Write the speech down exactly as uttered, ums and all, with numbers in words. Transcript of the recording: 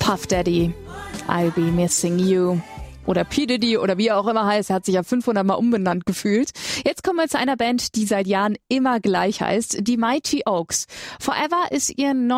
Puff Daddy, I'll be missing you. Oder P. Diddy oder wie er auch immer heißt, er hat sich ja fünfhundert Mal umbenannt gefühlt. Jetzt kommen wir zu einer Band, die seit Jahren immer gleich heißt, die Mighty Oaks. Forever ist ihr neues